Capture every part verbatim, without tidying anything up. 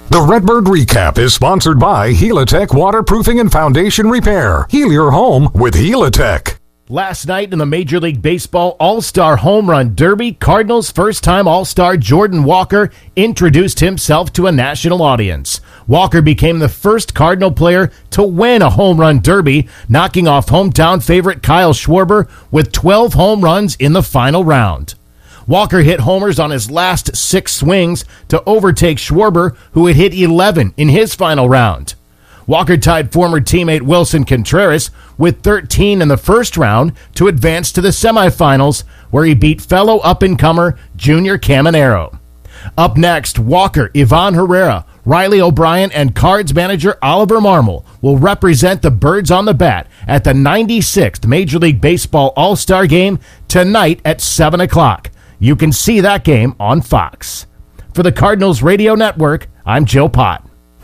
The Redbird Recap is sponsored by Helitech Waterproofing and Foundation Repair. Heal your home with Helitech. Last night in the Major League Baseball All-Star Home Run Derby, Cardinals' first-time All-Star Jordan Walker introduced himself to a national audience. Walker became the first Cardinal player to win a home run derby, knocking off hometown favorite Kyle Schwarber with twelve home runs in the final round. Walker hit homers on his last six swings to overtake Schwarber, who had hit eleven in his final round. Walker tied former teammate Wilson Contreras with thirteen in the first round to advance to the semifinals, where he beat fellow up-and-comer Junior Caminero. Up next, Walker, Ivan Herrera, Riley O'Brien, and Cards manager Oliver Marmol will represent the Birds on the Bat at the ninety-sixth Major League Baseball All-Star Game tonight at seven o'clock. You can see that game on Fox. For the Cardinals Radio Network, I'm Joe Pott.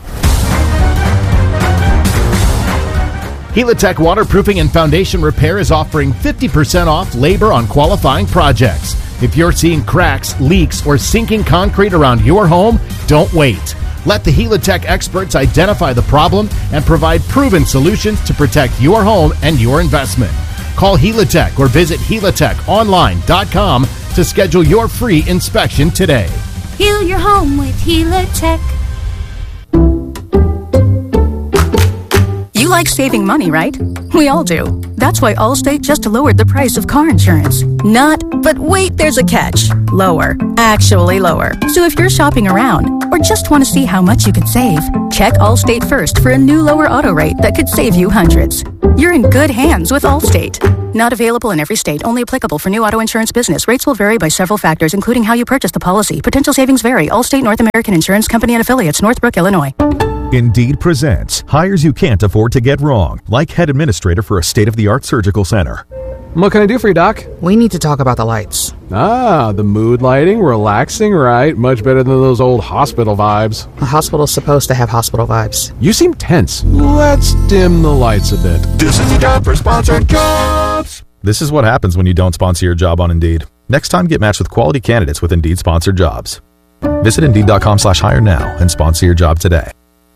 Helitech Waterproofing and Foundation Repair is offering fifty percent off labor on qualifying projects. If you're seeing cracks, leaks, or sinking concrete around your home, don't wait. Let the Helitech experts identify the problem and provide proven solutions to protect your home and your investment. Call Helitech or visit helitech online dot com to schedule your free inspection today. Heal your home with Helitech. You like saving money, right? We all do. That's why Allstate just lowered the price of car insurance. Not, but wait, there's a catch. Lower. Actually lower. So if you're shopping around or just want to see how much you could save, check Allstate first for a new lower auto rate that could save you hundreds. You're in good hands with Allstate. Not available in every state. Only applicable for new auto insurance business. Rates will vary by several factors, including how you purchase the policy. Potential savings vary. Allstate North American Insurance Company and Affiliates, Northbrook, Illinois. Indeed presents hires you can't afford to get wrong, like head administrator for a state-of-the-art surgical center. What can I do for you, Doc? We need to talk about the lights. Ah, the mood lighting, relaxing, right? Much better than those old hospital vibes. A hospital's supposed to have hospital vibes. You seem tense. Let's dim the lights a bit. This is the job for sponsored jobs. This is what happens when you don't sponsor your job on Indeed. Next time, get matched with quality candidates with Indeed sponsored jobs. Visit Indeed.com slash hire now and sponsor your job today.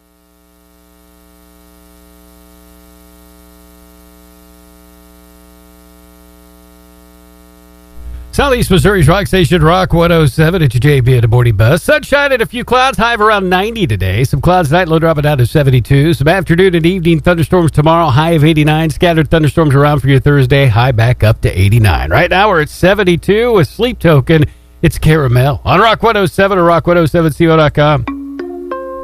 Southeast Missouri's Rock Station, Rock one oh seven. It's your J B at the morning bus. Sunshine and a few clouds, high of around ninety today. Some clouds tonight, low dropping down to seventy-two. Some afternoon and evening thunderstorms tomorrow, high of eighty-nine. Scattered thunderstorms around for your Thursday, high back up to eighty-nine. Right now we're at seventy-two with Sleep Token. It's Caramel on Rock one oh seven or rock one oh seven C O dot com.